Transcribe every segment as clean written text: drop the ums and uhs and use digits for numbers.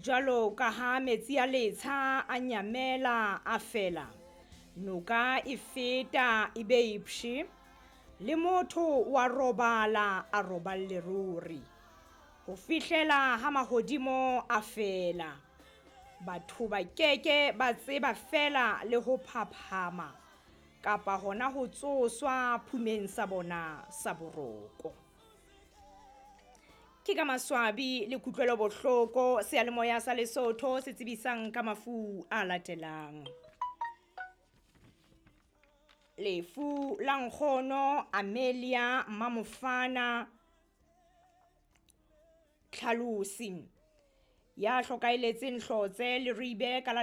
jwalo ka ha metsi a letsha a nyamela a fela, noka e feta e be ipshi, le motho wa robala a roballe ruri, ho fihlela ha mahodimo a fela. Batho ba keke ba tseba fela le ho phaphama kapa hona ho tsoswa phumeng sa bona sa boroko. Ke ka maswabi le kutlwelo bohloko seyalemoya sa Lesotho se tsebisang ka mafu a latelang. Lefu la nkgono Amelia Mamofana Tlhalusi ya hlokaeletseng Hlotse le Ribe ka la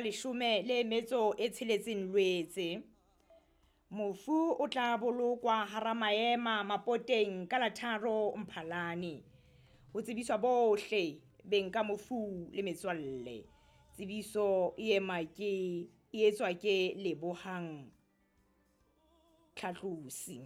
16 Lwetse. Mofu o tla bolokwa hara maema Mapoteng ka la 3 Mphalane. Ho tsebiswa bohle beng ka mofu le metswalle. Tsebiso e etswa ke Lebohang Tlhatlosi.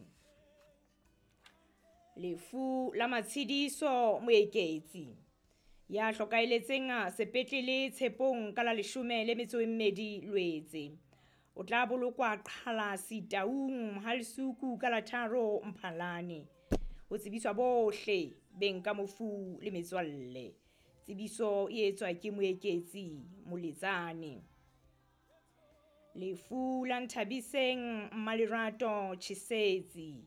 Lefu la Matshidiso Moeketsi ya hlokaeletseng sepetlele Tshepong ka la 12 Lwetse. O tla bolokwa Qhalasi Taung Halsuku ka la 3 Mphalane. Ho tsebiswa bohle beng ka mofu le metswalle. Tsebiso e etswa ke Moeketsi Moletsane. Lefu la Nthabiseng Mmalerato Tshisetsi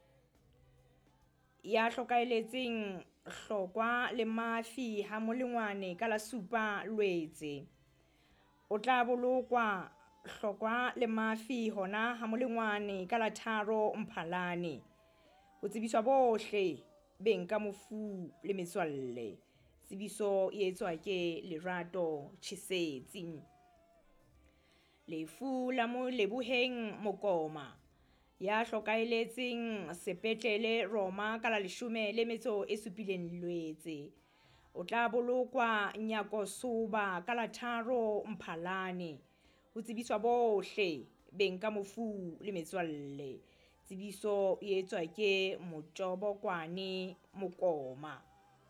ya hlokaeletseng Hlokwa le Mafi ha Molengwane ka la 7 Lwetse. O tla bolokwa Hlokwa le Mafi hona ha Molengwane ka la 3 Mphalane. Ho tsebiswa bohle beng ka mofu le metswalle. Tsebiso e etswa ke Lerato Tshisetsi. Lefu la Moleboheng Mokoma ya hlokaeletseng sepetlele Roma ka la 17 Lwetse. O tla bolokwa Nyakosoba ka la 3 Mphalane. Ho tsebiswa bohle beng ka mofu le metswalle. Tsebiso e etswa ke Motjobokwane Mokoma.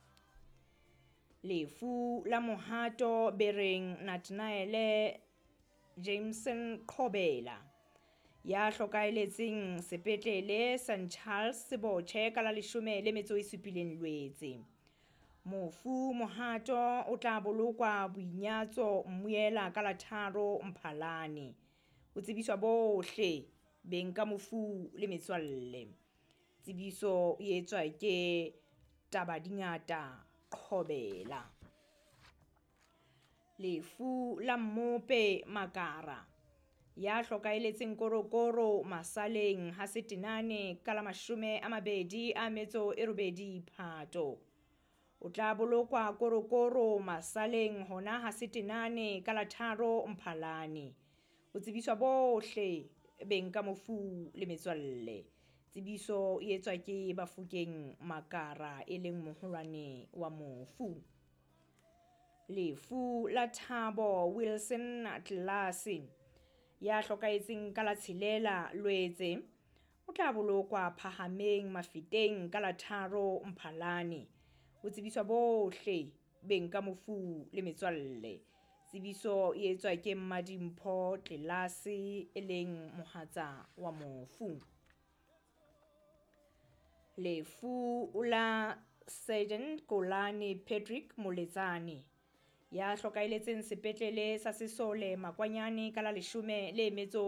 Lefu la Mohato Bereng Nathanael Jameson Qobela ya hlokaeletseng sepetlele St Charles Sebotjhe ka la 17 Lwetse. Mofu Mohato o tla bolokwa Boinyatso Mmuela ka la 3 Mphalane. Ho tsebiswa bohle beng ka mofu le metswalle. Tsebiso e etswa ke Tabadingata Qobela. Lefu la Mmope Makara ya hlokaeletseng Korokoro Masaleng ha Setenane ka la 28 Phato. O tla bolokwa Korokoro Masaleng hona ha Setenane ka la 3 Mphalane. Ho tsebiswa bohle beng ka mofu le metswalle. Tsebiso e etswa ke Bafokeng Makara e leng moholwane wa mofu. Lefu la Thabo Wilson Tlasi ya hlokaetseng ka la 6 Lwetse. O tla bolokwa Phahameng Mafeteng ka la 3 Mphalane. Ho tsebiswa bohle beng ka mofu le metswalle. Tsebiso e etswa ke Mmadimpho Tlelase e leng mohatsa wa mofu. Lefu la Sergeant Kolani Patrick Moletsane ya hlokaeletseng sepetlele sa Sesole Makwanyane ka la 10